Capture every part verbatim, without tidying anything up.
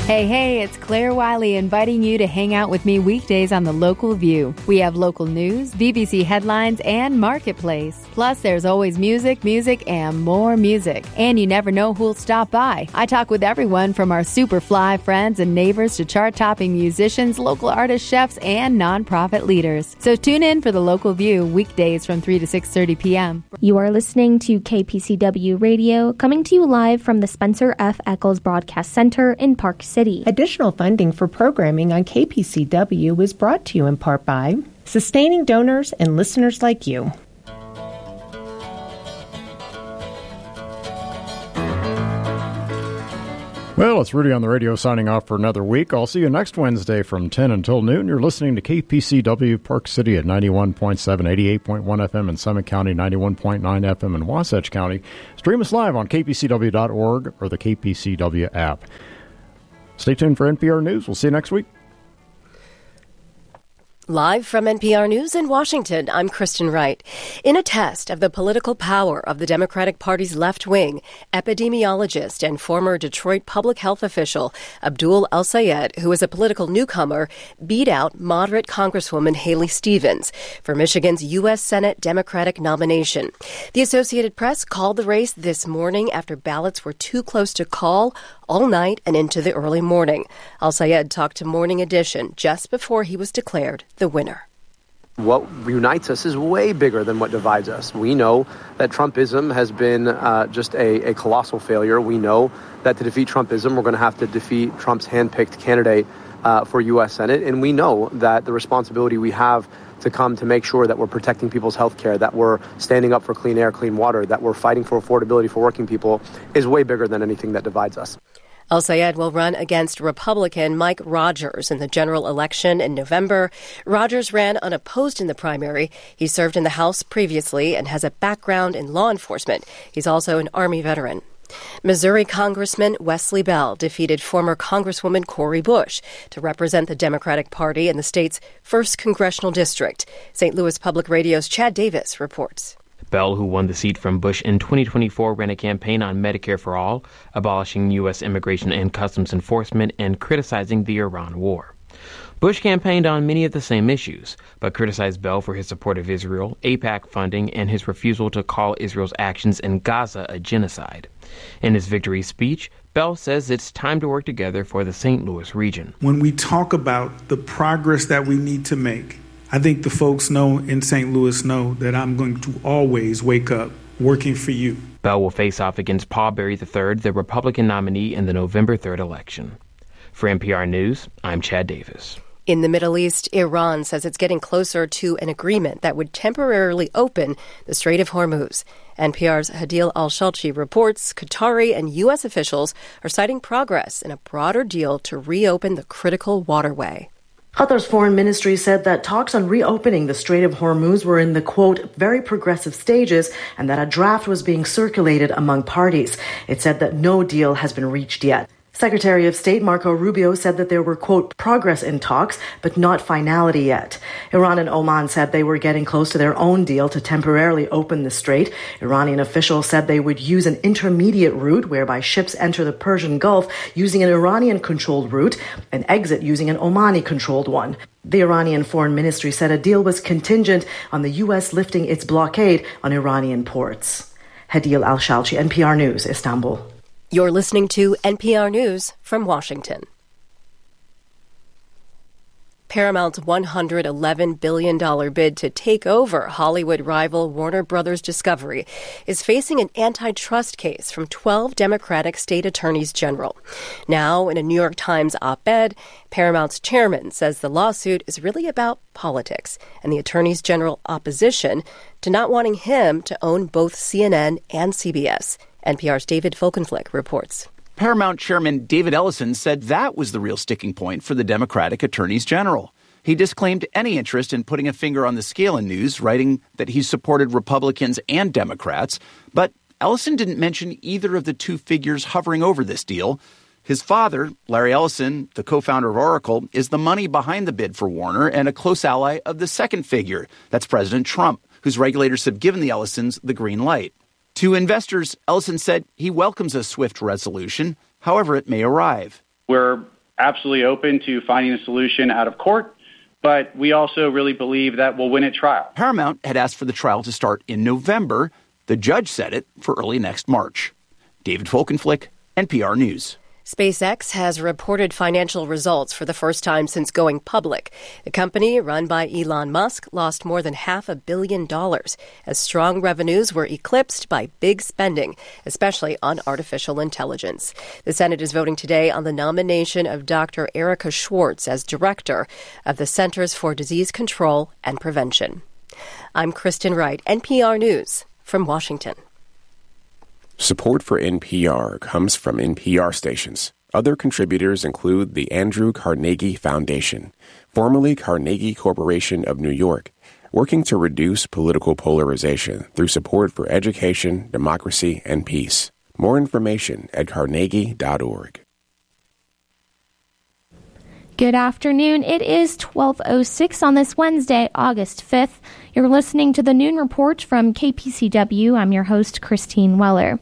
Hey, hey, it's Claire Wiley inviting you to hang out with me weekdays on The Local View. We have local news, B B C headlines, and Marketplace. Plus, there's always music, music, and more music. And you never know who'll stop by. I talk with everyone from our super fly friends and neighbors to chart-topping musicians, local artists, chefs, and nonprofit leaders. So tune in for The Local View weekdays from three to six thirty p.m. You are listening to K P C W Radio, coming to you live from the Spencer F. Eccles Broadcast Center in Park City. Additional funding for programming on K P C W is brought to you in part by sustaining donors and listeners like you. Well, it's Rudy on the radio signing off for another week. I'll see you next Wednesday from ten until noon. You're listening to K P C W Park City at ninety-one point seven, eighty-eight point one F M in Summit County, ninety-one point nine F M in Wasatch County. Stream us live on K P C W dot org or the K P C W app. Stay tuned for N P R News. We'll see you next week. Live from N P R News in Washington, I'm Kristen Wright. In a test of the political power of the Democratic Party's left wing, epidemiologist and former Detroit public health official Abdul El-Sayed, who is a political newcomer, beat out moderate Congresswoman Haley Stevens for Michigan's U S Senate Democratic nomination. The Associated Press called the race this morning after ballots were too close to call all night and into the early morning. El-Sayed talked to Morning Edition just before he was declared the winner. What unites us is way bigger than what divides us. We know that Trumpism has been uh, just a, a colossal failure. We know that to defeat Trumpism, we're going to have to defeat Trump's handpicked candidate uh, for U S Senate. And we know that the responsibility we have to come to make sure that we're protecting people's health care, that we're standing up for clean air, clean water, that we're fighting for affordability for working people is way bigger than anything that divides us. El-Sayed will run against Republican Mike Rogers in the general election in November. Rogers ran unopposed in the primary. He served in the House previously and has a background in law enforcement. He's also an Army veteran. Missouri Congressman Wesley Bell defeated former Congresswoman Cori Bush to represent the Democratic Party in the state's first congressional district. Saint Louis Public Radio's Chad Davis reports. Bell, who won the seat from Bush in twenty twenty-four, ran a campaign on Medicare for All, abolishing U S immigration and customs enforcement, and criticizing the Iran war. Bush campaigned on many of the same issues, but criticized Bell for his support of Israel, AIPAC funding, and his refusal to call Israel's actions in Gaza a genocide. In his victory speech, Bell says it's time to work together for the Saint Louis region. When we talk about the progress that we need to make, I think the folks know in Saint Louis know that I'm going to always wake up working for you. Bell will face off against Paul Berry the third, the Republican nominee in the November third election. For N P R News, I'm Chad Davis. In the Middle East, Iran says it's getting closer to an agreement that would temporarily open the Strait of Hormuz. N P R's Hadil Al-Shalchi reports Qatari and U S officials are citing progress in a broader deal to reopen the critical waterway. Qatar's foreign ministry said that talks on reopening the Strait of Hormuz were in the, quote, very progressive stages and that a draft was being circulated among parties. It said that no deal has been reached yet. Secretary of State Marco Rubio said that there were, quote, progress in talks, but not finality yet. Iran and Oman said they were getting close to their own deal to temporarily open the strait. Iranian officials said they would use an intermediate route whereby ships enter the Persian Gulf using an Iranian-controlled route and exit using an Omani-controlled one. The Iranian Foreign Ministry said a deal was contingent on the U S lifting its blockade on Iranian ports. Hadil Al-Shalchi, N P R News, Istanbul. You're listening to N P R News from Washington. Paramount's one hundred eleven billion dollars bid to take over Hollywood rival Warner Brothers Discovery is facing an antitrust case from twelve Democratic state attorneys general. Now, in a New York Times op-ed, Paramount's chairman says the lawsuit is really about politics and the attorneys general opposition to not wanting him to own both C N N and C B S. N P R's David Folkenflik reports. Paramount Chairman David Ellison said that was the real sticking point for the Democratic attorneys general. He disclaimed any interest in putting a finger on the scale in news, writing that he supported Republicans and Democrats. But Ellison didn't mention either of the two figures hovering over this deal. His father, Larry Ellison, the co-founder of Oracle, is the money behind the bid for Warner and a close ally of the second figure. That's President Trump, whose regulators have given the Ellisons the green light. To investors, Ellison said he welcomes a swift resolution, however it may arrive. We're absolutely open to finding a solution out of court, but we also really believe that we'll win at trial. Paramount had asked for the trial to start in November. The judge set it for early next March. David Folkenflik, N P R News. SpaceX has reported financial results for the first time since going public. The company, run by Elon Musk, lost more than half a billion dollars as strong revenues were eclipsed by big spending, especially on artificial intelligence. The Senate is voting today on the nomination of Doctor Erica Schwartz as director of the Centers for Disease Control and Prevention. I'm Kristen Wright, N P R News from Washington. Support for N P R comes from N P R stations. Other contributors include the Andrew Carnegie Foundation, formerly Carnegie Corporation of New York, working to reduce political polarization through support for education, democracy, and peace. More information at carnegie dot org. Good afternoon. It is twelve oh six on this Wednesday, August fifth. You're listening to the Noon Report from K P C W. I'm your host, Christine Weller.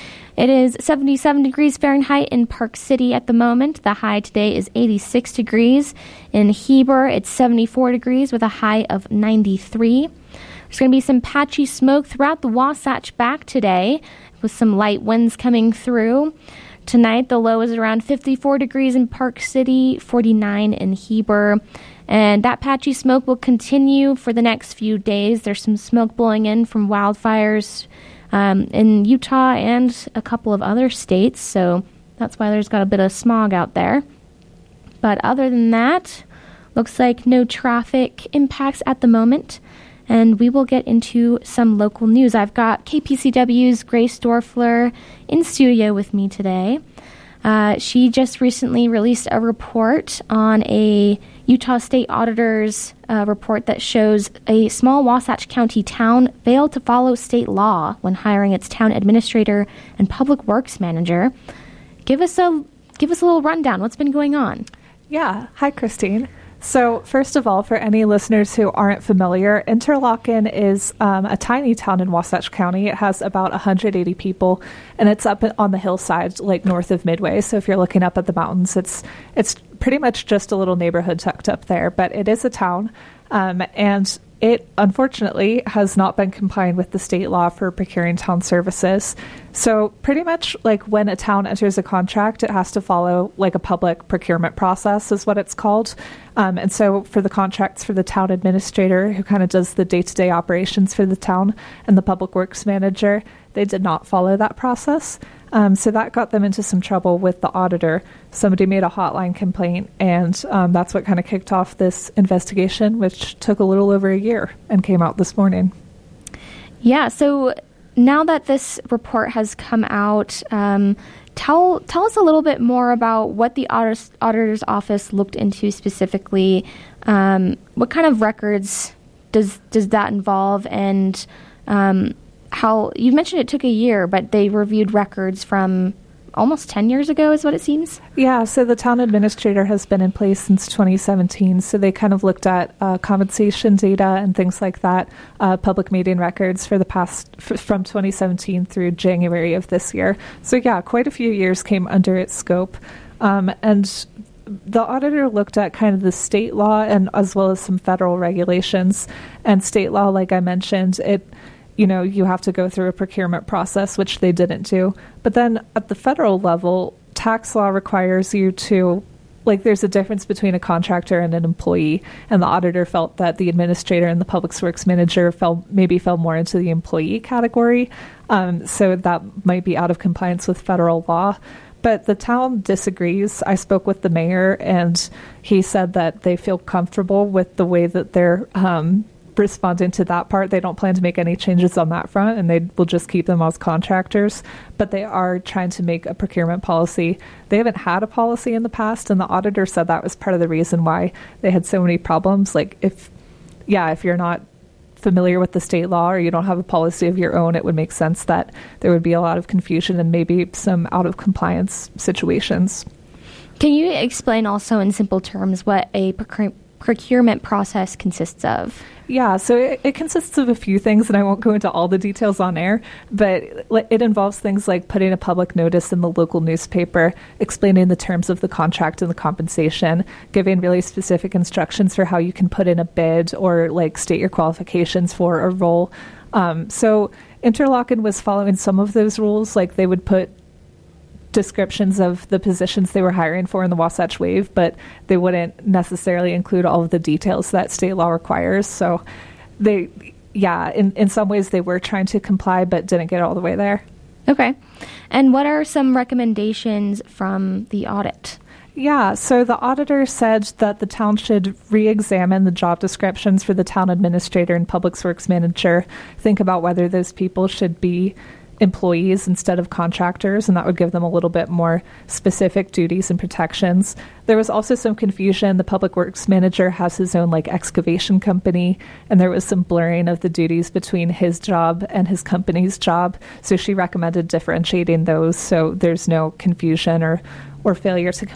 It is seventy-seven degrees Fahrenheit in Park City at the moment. The high today is eighty-six degrees. In Heber, it's seventy-four degrees with a high of ninety-three. There's going to be some patchy smoke throughout the Wasatch Back today with some light winds coming through. Tonight, the low is around fifty-four degrees in Park City, forty-nine in Heber. And that patchy smoke will continue for the next few days. There's some smoke blowing in from wildfires um, in Utah and a couple of other states. So that's why there's got a bit of smog out there. But other than that, looks like no traffic impacts at the moment. And we will get into some local news. I've got K P C W's Grace Dorfler in studio with me today. Uh, she just recently released a report on a Utah State Auditor's uh, report that shows a small Wasatch County town failed to follow state law when hiring its town administrator and public works manager. Give us a give us a little rundown. What's been going on? Yeah. Hi, Christine. So first of all, for any listeners who aren't familiar, Interlochen is um, a tiny town in Wasatch County. It has about one hundred eighty people, and it's up on the hillside, like north of Midway. So if you're looking up at the mountains, it's it's pretty much just a little neighborhood tucked up there. But it is a town, um, and it unfortunately has not been complying with the state law for procuring town services. So pretty much like when a town enters a contract, it has to follow like a public procurement process is what it's called. Um, and so for the contracts for the town administrator, who kind of does the day-to-day operations for the town, and the public works manager, they did not follow that process. Um, so that got them into some trouble with the auditor. Somebody made a hotline complaint, and um, that's what kind of kicked off this investigation, which took a little over a year and came out this morning. Yeah, so now that this report has come out, um, tell tell us a little bit more about what the audit, auditor's office looked into specifically. Um, what kind of records does does that involve, and um, how you mentioned it took a year, but they reviewed records from almost ten years ago is what it seems. Yeah, so the town administrator has been in place since twenty seventeen, so they kind of looked at uh, compensation data and things like that, uh, public meeting records for the past, f- from twenty seventeen through January of this year. So yeah, quite a few years came under its scope. Um, and the auditor looked at kind of the state law and as well as some federal regulations. And state law, like I mentioned, it you know, you have to go through a procurement process, which they didn't do. But then at the federal level, tax law requires you to, like, there's a difference between a contractor and an employee. And the auditor felt that the administrator and the public works manager fell maybe fell more into the employee category. Um, so that might be out of compliance with federal law. But the town disagrees. I spoke with the mayor, and he said that they feel comfortable with the way that they're um responding to that part. They don't plan to make any changes on that front, and they will just keep them as contractors, but they are trying to make a procurement policy. They haven't had a policy in the past, and the auditor said that was part of the reason why they had so many problems. Like if, yeah, if you're not familiar with the state law or you don't have a policy of your own, it would make sense that there would be a lot of confusion and maybe some out of compliance situations. Can you explain also in simple terms what a procurement procurement process consists of? Yeah, so it, it consists of a few things, and I won't go into all the details on air, but it involves things like putting a public notice in the local newspaper, explaining the terms of the contract and the compensation, giving really specific instructions for how you can put in a bid or like state your qualifications for a role. Um, so Interlochen was following some of those rules, like they would put descriptions of the positions they were hiring for in the Wasatch Wave, but they wouldn't necessarily include all of the details that state law requires. So they, yeah, in, in some ways they were trying to comply, but didn't get all the way there. Okay. And what are some recommendations from the audit? Yeah, so the auditor said that the town should re-examine the job descriptions for the town administrator and public works manager, think about whether those people should be employees instead of contractors, and that would give them a little bit more specific duties and protections. There was also some confusion. The public works manager has his own like excavation company, and there was some blurring of the duties between his job and his company's job. So she recommended differentiating those so there's no confusion or or failure to